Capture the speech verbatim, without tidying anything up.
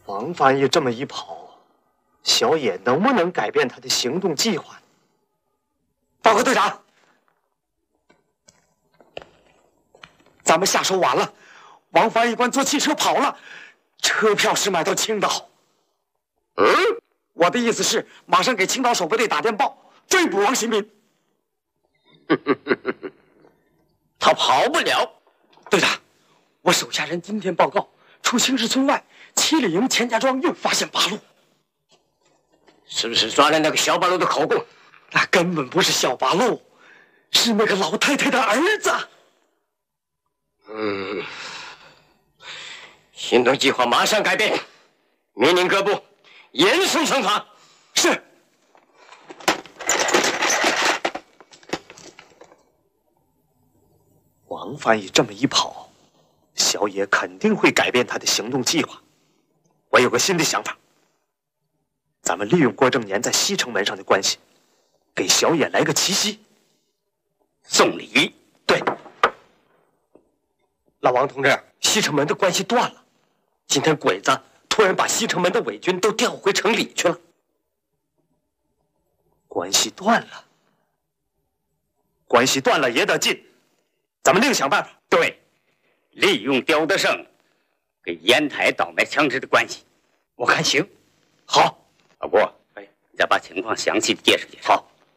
王翻译这么一跑，小野能不能改变他的行动计划？ 报告队长，咱们下手晚了，王翻译官坐汽车跑了，车票是买到青岛。嗯，我的意思是，马上给青岛守备队打电报，追捕王新民。 他跑不了。 队长，我手下人今天报告，出兴市村外七里营钱家庄又发现八路， 是不是抓了那个小八路的口供？ 那根本不是小八路，是那个老太太的儿子。 嗯，行动计划马上改变，命令各部严肃惩罚。 是。 王翻译这么一跑，小野肯定会改变他的行动计划。我有个新的想法，咱们利用郭正年在西城门上的关系，给小野来个奇袭。 送礼？ 对。 老王同志，西城门的关系断了，今天鬼子突然把西城门的伪军都调回城里去了。 关系断了，关系断了也得进，咱们另想办法。 对，利用刁德胜跟烟台倒卖枪支的关系，我看行。 好， 老郭，哎，你再把情况详细的介绍介绍。 好。